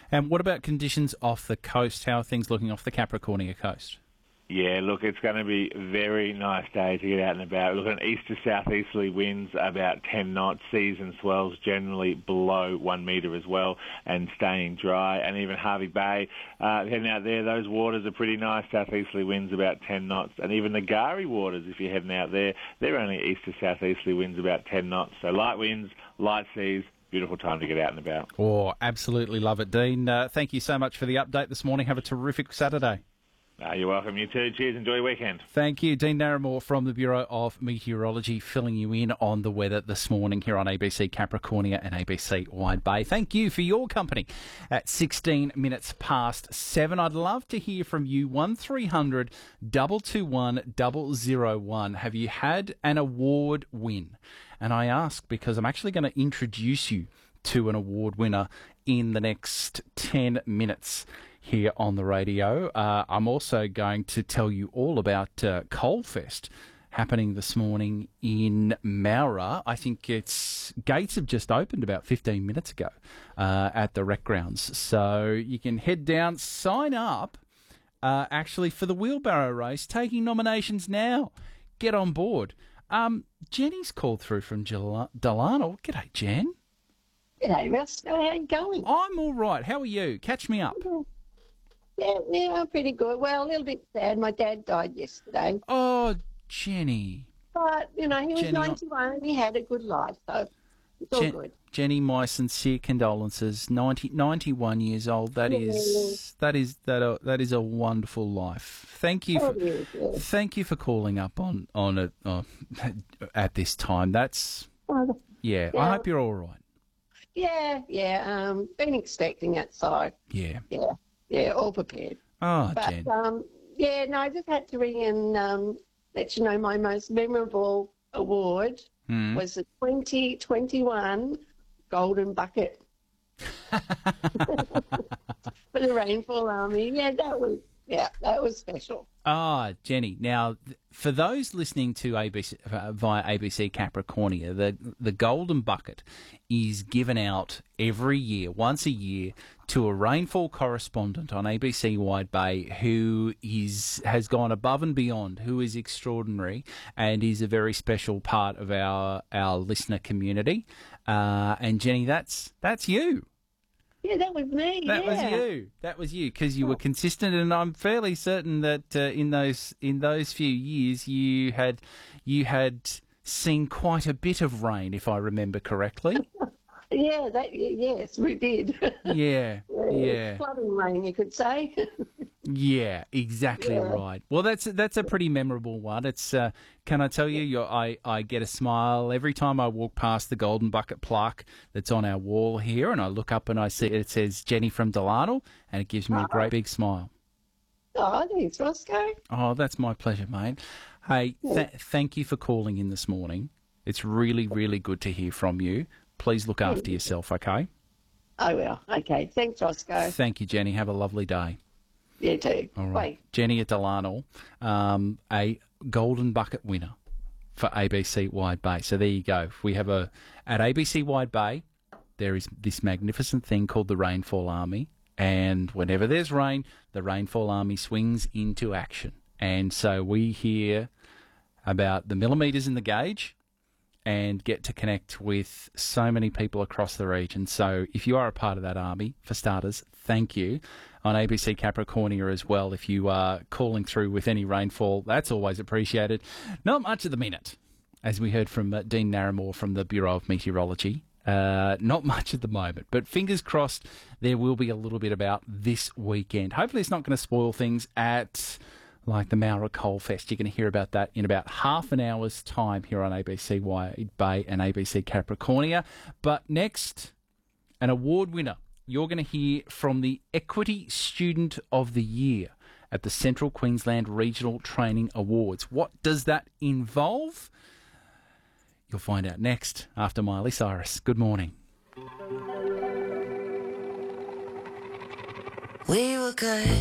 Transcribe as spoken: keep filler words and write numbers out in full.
And what about conditions off the coast? How are things looking off the Capricornia coast? Yeah, look, it's going to be a very nice day to get out and about. We're looking at east to southeasterly winds about ten knots, seas and swells generally below one metre as well, and staying dry. And even Harvey Bay, uh, heading out there, those waters are pretty nice, southeasterly winds about ten knots. And even the Gari waters, if you're heading out there, they're only east to southeasterly winds about ten knots. So light winds, light seas, beautiful time to get out and about. Oh, absolutely love it, Dean. Uh, thank you so much for the update this morning. Have a terrific Saturday. Uh, you're welcome. You too. Cheers. Enjoy your weekend. Thank you. Dean Narramore from the Bureau of Meteorology filling you in on the weather this morning here on A B C Capricornia and A B C Wide Bay. Thank you for your company at sixteen minutes past seven. I'd love to hear from you. one three hundred two two one zero zero one. Have you had an award win? And I ask because I'm actually going to introduce you to an award winner in the next ten minutes. Here on the radio. Uh, I'm also going to tell you all about uh, Coalfest happening this morning in Mowra. I think its gates have just opened about fifteen minutes ago uh, at the rec grounds. So you can head down, sign up uh, actually for the wheelbarrow race, taking nominations now. Get on board. Um, Jenny's called through from Del- Delano. G'day, Jen. G'day, Russ. How are you going? I'm all right. How are you? Catch me up. Yeah, yeah, I'm pretty good. Well, a little bit sad. My dad died yesterday. Oh, Jenny. But, you know, he was Jenny, ninety-one and he had a good life, so it's all Jen- good. Jenny, my sincere condolences. ninety, ninety-one years old. That Yeah. is that is that uh, that is a wonderful life. Thank you for Oh, yes, yes. thank you for calling up on on it uh, at this time. That's Oh, yeah. Yeah. I hope you're all right. yeah, yeah, um, been expecting it, so, Yeah. yeah, yeah, all prepared. Oh, But, Jen. um, yeah, no, I just had to ring and um, let you know my most memorable award Hmm. was the twenty twenty-one Golden Bucket for the Rainfall Army. Yeah, that was yeah, that was special. Ah, Jenny. Now, th- for those listening to A B C uh, via A B C Capricornia, the the Golden Bucket is given out every year, once a year, to a rainfall correspondent on A B C Wide Bay who is has gone above and beyond, who is extraordinary, and is a very special part of our our listener community. Uh, and Jenny, that's that's you. Yeah, that was me. That yeah. was you. That was you because you were consistent, and I'm fairly certain that uh, in those in those few years you had you had seen quite a bit of rain, if I remember correctly. Yeah, that y- yes, we did. Yeah, yeah, Flooding rain, you could say. yeah. Exactly Yeah. right. Well, that's that's a pretty memorable one. It's uh, can I tell you, you're, I I get a smile every time I walk past the Golden Bucket plaque that's on our wall here, and I look up and I see it says Jenny from Delano, and it gives me a great big smile. Oh, thanks, Roscoe. Oh, that's my pleasure, mate. Hey, th- thank you for calling in this morning. It's really, really good to hear from you. Please look after yourself, okay? Oh, well, okay. Thanks, Roscoe. Thank you, Jenny. Have a lovely day. You too. All right. Bye. Jenny at Delano, um, a Golden Bucket winner for A B C Wide Bay. So there you go. We have a, at A B C Wide Bay, there is this magnificent thing called the Rainfall Army. And whenever there's rain, the Rainfall Army swings into action. And so we hear about the millimetres in the gauge and get to connect with so many people across the region. So if you are a part of that army, for starters, thank you. On A B C Capricornia as well, if you are calling through with any rainfall, that's always appreciated. Not much at the minute, as we heard from uh, Dean Narramore from the Bureau of Meteorology. Uh, not much at the moment, but fingers crossed there will be a little bit about this weekend. Hopefully it's not going to spoil things at like the Mowra Coalfest. You're going to hear about that in about half an hour's time here on A B C Wide Bay and A B C Capricornia. But next, an award winner. You're going to hear from the Equity Student of the Year at the Central Queensland Regional Training Awards. What does that involve? You'll find out next after Miley Cyrus. Good morning. We were good.